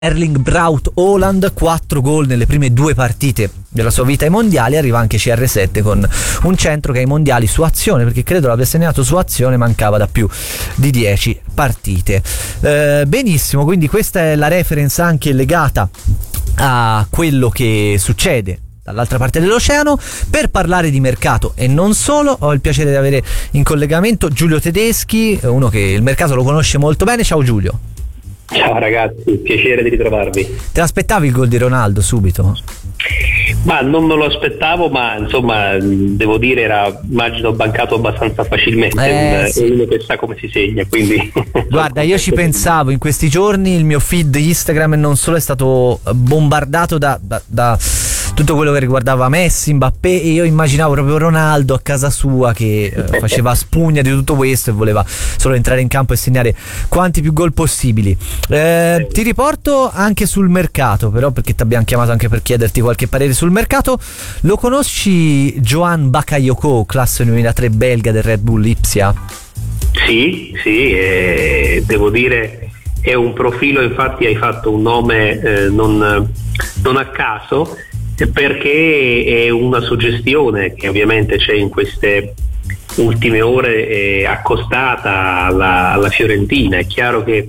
Erling Braut Haaland, 4 gol nelle prime 2 partite della sua vita ai mondiali. Arriva anche CR7 con un centro che ai mondiali su azione, perché credo l'abbia segnato su azione, mancava da più di 10 partite. Benissimo, quindi questa è la reference anche legata a quello che succede dall'altra parte dell'oceano. Per parlare di mercato e non solo, ho il piacere di avere in collegamento Giulio Tedeschi, uno che il mercato lo conosce molto bene. Ciao Giulio. Ciao ragazzi, piacere di ritrovarvi. Te l'aspettavi il gol di Ronaldo subito? Ma non me lo aspettavo, ma insomma devo dire era, immagino, bancato abbastanza facilmente, sì. È uno che sa come si segna, quindi guarda, io ci pensavo in questi giorni, il mio feed Instagram e non solo è stato bombardato da tutto quello che riguardava Messi, Mbappé, e io immaginavo proprio Ronaldo a casa sua che faceva spugna di tutto questo e voleva solo entrare in campo e segnare quanti più gol possibili. Ti riporto anche sul mercato, però, perché ti abbiamo chiamato anche per chiederti qualche parere sul mercato. Lo conosci Johan Bakayoko, classe 2003 belga del Red Bull Lipsia? Sì, devo dire è un profilo, infatti hai fatto un nome non a caso, perché è una suggestione che ovviamente c'è in queste ultime ore accostata alla Fiorentina. È chiaro che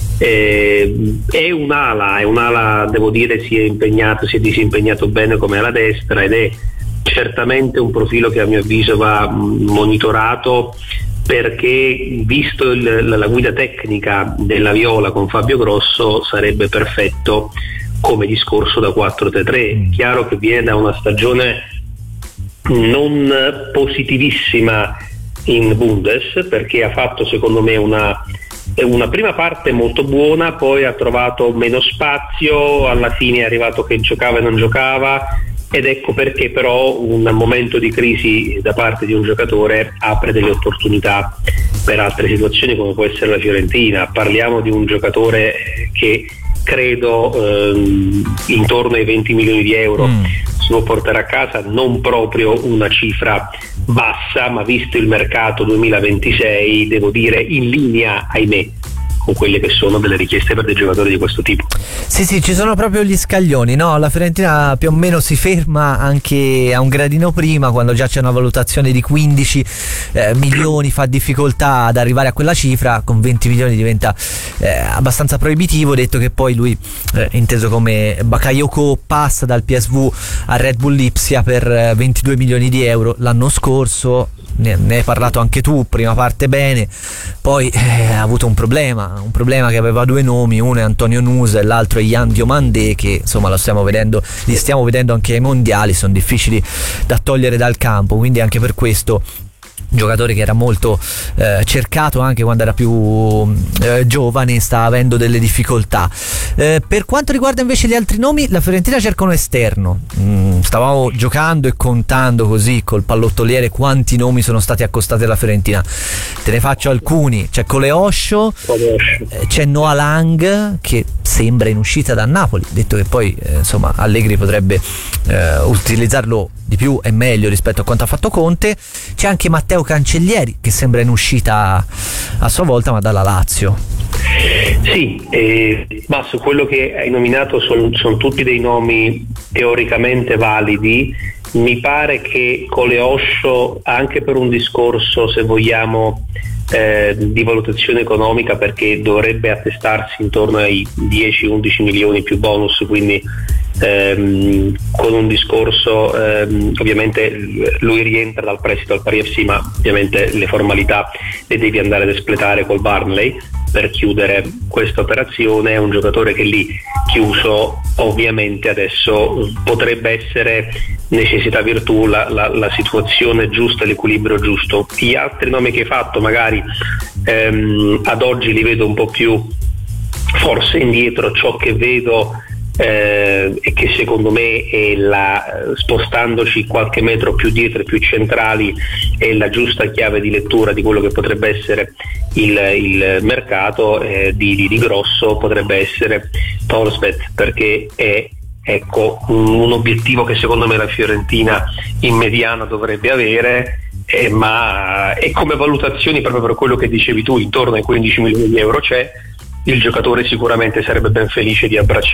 è un'ala, devo dire, si è disimpegnato bene come ala destra, ed è certamente un profilo che a mio avviso va monitorato, perché visto la guida tecnica della Viola con Fabio Grosso sarebbe perfetto come discorso da 4-3-3. Chiaro che viene da una stagione non positivissima in Bundes, perché ha fatto secondo me una prima parte molto buona, poi ha trovato meno spazio, alla fine è arrivato che giocava e non giocava, ed ecco perché però un momento di crisi da parte di un giocatore apre delle opportunità per altre situazioni, come può essere la Fiorentina. Parliamo di un giocatore che credo intorno ai 20 milioni di euro si può portare a casa, non proprio una cifra bassa, ma visto il mercato 2026 devo dire in linea, ahimè, con quelle che sono delle richieste per dei giocatori di questo tipo. Sì, ci sono proprio gli scaglioni, no? La Fiorentina più o meno si ferma anche a un gradino prima, quando già c'è una valutazione di 15 milioni, fa difficoltà ad arrivare a quella cifra. Con 20 milioni diventa abbastanza proibitivo, detto che poi lui, inteso come Bakayoko, passa dal PSV al Red Bull Lipsia per 22 milioni di euro l'anno scorso. Ne hai parlato anche tu, prima parte bene, poi ha avuto un problema che aveva 2 nomi, uno è Antonio Nusa e l'altro è Yan Diomandé, che insomma li stiamo vedendo anche ai mondiali, sono difficili da togliere dal campo, quindi anche per questo giocatore che era molto cercato anche quando era più giovane sta avendo delle difficoltà. Per quanto riguarda invece gli altri nomi, la Fiorentina cerca un esterno. Stavamo giocando e contando così col pallottoliere quanti nomi sono stati accostati alla Fiorentina. Te ne faccio alcuni: c'è Coleoscio, c'è Noah Lang, che sembra in uscita da Napoli, detto che poi insomma Allegri potrebbe utilizzarlo di più e meglio rispetto a quanto ha fatto Conte. C'è anche Matteo Cancellieri, che sembra in uscita a sua volta, ma dalla Lazio. Sì, ma su quello che hai nominato sono tutti dei nomi teoricamente validi. Mi pare che Coleoscio, anche per un discorso, se vogliamo, di valutazione economica, perché dovrebbe attestarsi intorno ai 10-11 milioni più bonus, quindi con un discorso, ovviamente lui rientra dal prestito al Pari FC, ma ovviamente le formalità le devi andare ad espletare col Burnley per chiudere questa operazione. È un giocatore che lì chiuso, ovviamente adesso potrebbe essere necessità virtù, la situazione giusta, l'equilibrio giusto. Gli altri nomi che hai fatto magari ad oggi li vedo un po' più forse indietro. Ciò che vedo e che secondo me è spostandoci qualche metro più dietro e più centrali, è la giusta chiave di lettura di quello che potrebbe essere il mercato di Grosso, potrebbe essere Thorstvedt, perché è un obiettivo che secondo me la Fiorentina in mediana dovrebbe avere, ma come valutazioni, proprio per quello che dicevi tu, intorno ai 15 milioni di euro c'è, il giocatore sicuramente sarebbe ben felice di abbracciare